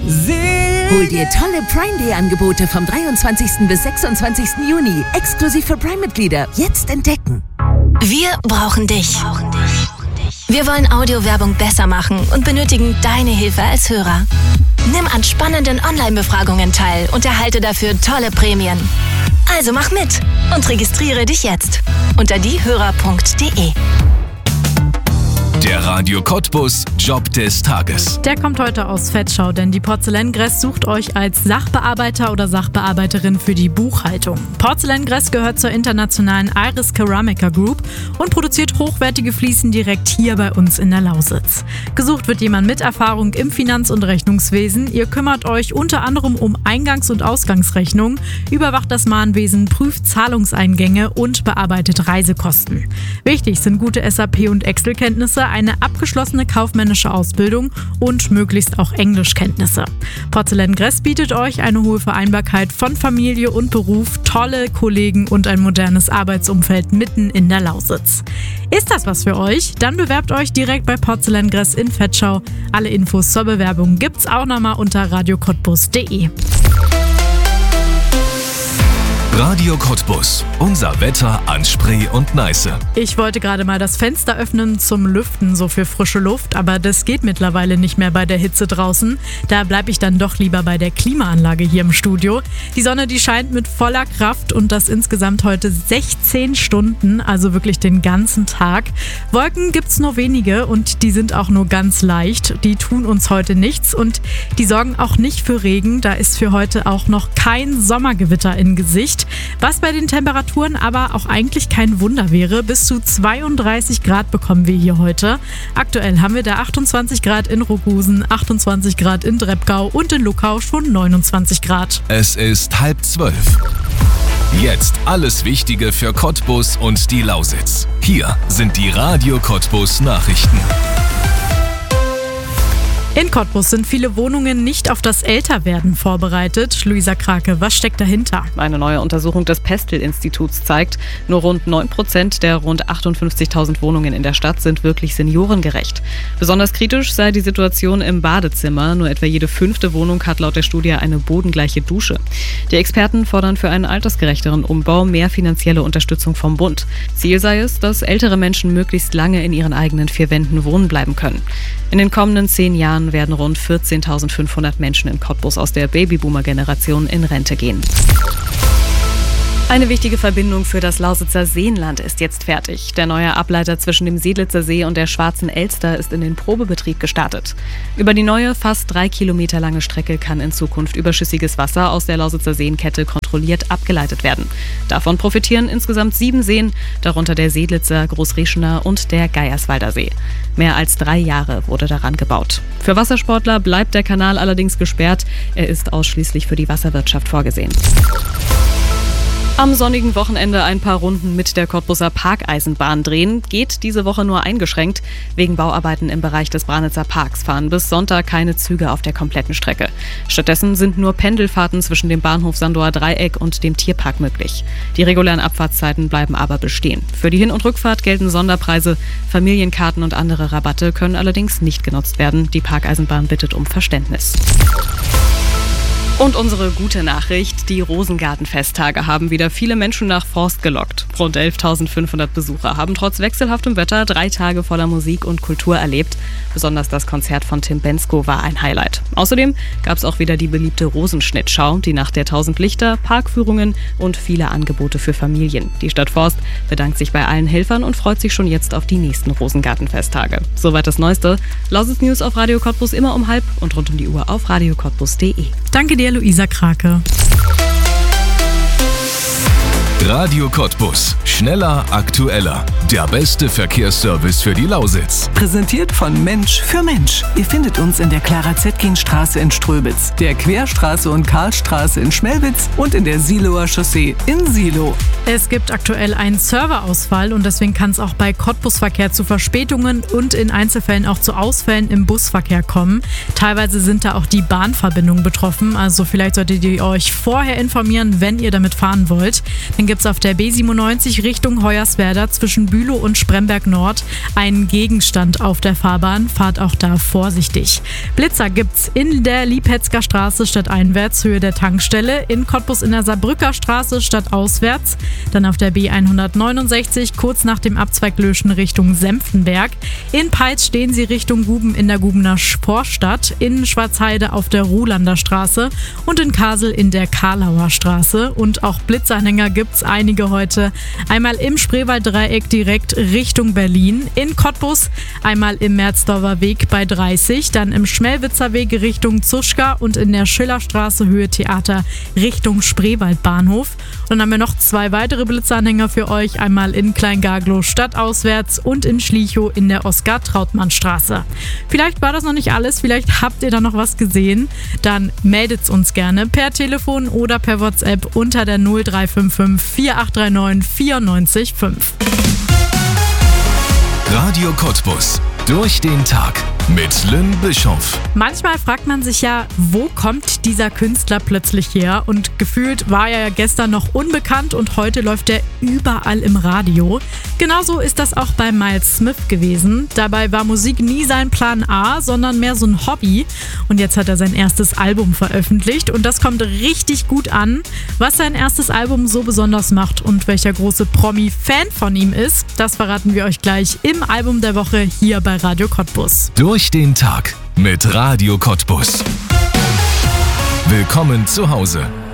Hol dir tolle Prime Day Angebote vom 23. bis 26. Juni. Exklusiv für Prime-Mitglieder. Jetzt entdecken. Wir brauchen dich. Wir wollen Audiowerbung besser machen und benötigen deine Hilfe als Hörer. Nimm an spannenden Online-Befragungen teil und erhalte dafür tolle Prämien. Also mach mit und registriere dich jetzt unter diehörer.de. Der Radio Cottbus Job des Tages. Der kommt heute aus Vetschau, denn die Porzellangress sucht euch als Sachbearbeiter oder Sachbearbeiterin für die Buchhaltung. Porzellangress gehört zur internationalen Iris Ceramica Group und produziert hochwertige Fliesen direkt hier bei uns in der Lausitz. Gesucht wird jemand mit Erfahrung im Finanz- und Rechnungswesen. Ihr kümmert euch unter anderem um Eingangs- und Ausgangsrechnungen, überwacht das Mahnwesen, prüft Zahlungseingänge und bearbeitet Reisekosten. Wichtig sind gute SAP- und Excel-Kenntnisse, eine abgeschlossene kaufmännische Ausbildung und möglichst auch Englischkenntnisse. Porzellangress bietet euch eine hohe Vereinbarkeit von Familie und Beruf, tolle Kollegen und ein modernes Arbeitsumfeld mitten in der Lausitz. Ist das was für euch? Dann bewerbt euch direkt bei Porzellangress in Vetschau. Alle Infos zur Bewerbung gibt's auch nochmal unter radiocottbus.de. Radio Cottbus. Unser Wetter an Spree und Neiße. Ich wollte gerade mal das Fenster öffnen zum Lüften, so für frische Luft, aber das geht mittlerweile nicht mehr bei der Hitze draußen. Da bleibe ich dann doch lieber bei der Klimaanlage hier im Studio. Die Sonne, die scheint mit voller Kraft und das insgesamt heute 16 Stunden, also wirklich den ganzen Tag. Wolken gibt's nur wenige und die sind auch nur ganz leicht. Die tun uns heute nichts und die sorgen auch nicht für Regen. Da ist für heute auch noch kein Sommergewitter in Gesicht. Was bei den Temperaturen aber auch eigentlich kein Wunder wäre. Bis zu 32 Grad bekommen wir hier heute. Aktuell haben wir da 28 Grad in Rockhusen, 28 Grad in Dreppgau und in Luckau schon 29 Grad. Es ist 11:30. Jetzt alles Wichtige für Cottbus und die Lausitz. Hier sind die Radio Cottbus Nachrichten. In Cottbus sind viele Wohnungen nicht auf das Älterwerden vorbereitet. Luisa Krake, was steckt dahinter? Eine neue Untersuchung des Pestel-Instituts zeigt, nur rund 9% der rund 58.000 Wohnungen in der Stadt sind wirklich seniorengerecht. Besonders kritisch sei die Situation im Badezimmer. Nur etwa jede 5. Wohnung hat laut der Studie eine bodengleiche Dusche. Die Experten fordern für einen altersgerechteren Umbau mehr finanzielle Unterstützung vom Bund. Ziel sei es, dass ältere Menschen möglichst lange in ihren eigenen 4 Wänden wohnen bleiben können. In den kommenden 10 Jahren werden rund 14.500 Menschen in Cottbus aus der Babyboomer-Generation in Rente gehen. Eine wichtige Verbindung für das Lausitzer Seenland ist jetzt fertig. Der neue Ableiter zwischen dem Seelitzer See und der Schwarzen Elster ist in den Probebetrieb gestartet. Über die neue, fast 3 Kilometer lange Strecke kann in Zukunft überschüssiges Wasser aus der Lausitzer Seenkette kontrolliert abgeleitet werden. Davon profitieren insgesamt 7 Seen, darunter der Seelitzer, Großreschener und der Geierswalder See. Mehr als 3 Jahre wurde daran gebaut. Für Wassersportler bleibt der Kanal allerdings gesperrt. Er ist ausschließlich für die Wasserwirtschaft vorgesehen. Am sonnigen Wochenende ein paar Runden mit der Cottbuser Parkeisenbahn drehen. Geht diese Woche nur eingeschränkt. Wegen Bauarbeiten im Bereich des Branitzer Parks fahren bis Sonntag keine Züge auf der kompletten Strecke. Stattdessen sind nur Pendelfahrten zwischen dem Bahnhof Sandower Dreieck und dem Tierpark möglich. Die regulären Abfahrtszeiten bleiben aber bestehen. Für die Hin- und Rückfahrt gelten Sonderpreise. Familienkarten und andere Rabatte können allerdings nicht genutzt werden. Die Parkeisenbahn bittet um Verständnis. Und unsere gute Nachricht, die Rosengartenfesttage haben wieder viele Menschen nach Forst gelockt. Rund 11.500 Besucher haben trotz wechselhaftem Wetter 3 Tage voller Musik und Kultur erlebt. Besonders das Konzert von Tim Bendzko war ein Highlight. Außerdem gab es auch wieder die beliebte Rosenschnittschau, die Nacht der 1000 Lichter, Parkführungen und viele Angebote für Familien. Die Stadt Forst bedankt sich bei allen Helfern und freut sich schon jetzt auf die nächsten Rosengartenfesttage. Soweit das Neueste. Lausitz News auf Radio Cottbus immer um 12:30 und rund um die Uhr auf radiocottbus.de. Danke dir, Luisa Krake. Radio Cottbus. Schneller, aktueller. Der beste Verkehrsservice für die Lausitz. Präsentiert von Mensch für Mensch. Ihr findet uns in der Clara-Zetkin-Straße in Ströbitz, der Querstraße und Karlstraße in Schmelwitz und in der Siloer Chaussee in Silo. Es gibt aktuell einen Serverausfall und deswegen kann es auch bei Cottbus-Verkehr zu Verspätungen und in Einzelfällen auch zu Ausfällen im Busverkehr kommen. Teilweise sind da auch die Bahnverbindungen betroffen, also vielleicht solltet ihr euch vorher informieren, wenn ihr damit fahren wollt. Dann gibt es auf der B97 Richtung Hoyerswerda zwischen Bülow und Spremberg Nord einen Gegenstand auf der Fahrbahn. Fahrt auch da vorsichtig. Blitzer gibt's in der Liebhetzger Straße stadteinwärts, Höhe der Tankstelle, in Cottbus in der Saarbrücker Straße stadtauswärts, dann auf der B169 kurz nach dem Abzweig Löschen Richtung Senftenberg. In Peitz stehen sie Richtung Guben in der Gubener Vorstadt, in Schwarzheide auf der Ruhlander Straße und in Kassel in der Karlauer Straße. Und auch Blitzanhänger gibt's einige heute. Einmal im Spreewalddreieck direkt Richtung Berlin, in Cottbus, einmal im Merzdorfer Weg bei 30, dann im Schmelwitzer Weg Richtung Zuschka und in der Schillerstraße Höhe Theater Richtung Spreewaldbahnhof. Und dann haben wir noch 2 weitere Blitzanhänger für euch, einmal in Kleingaglow stadtauswärts und in Schlichow in der Oskar-Trautmann-Straße. Vielleicht war das noch nicht alles, vielleicht habt ihr da noch was gesehen. Dann meldet's uns gerne per Telefon oder per WhatsApp unter der 0355 4839 94 5. Radio Cottbus. Durch den Tag mit Lynn Bischoff. Manchmal fragt man sich ja, wo kommt dieser Künstler plötzlich her? Und gefühlt war er ja gestern noch unbekannt und heute läuft er überall im Radio. Genauso ist das auch bei Miles Smith gewesen. Dabei war Musik nie sein Plan A, sondern mehr so ein Hobby. Und jetzt hat er sein erstes Album veröffentlicht und das kommt richtig gut an. Was sein erstes Album so besonders macht und welcher große Promi-Fan von ihm ist, das verraten wir euch gleich im Album der Woche hier bei Radio Cottbus. Durch den Tag mit Radio Cottbus. Willkommen zu Hause.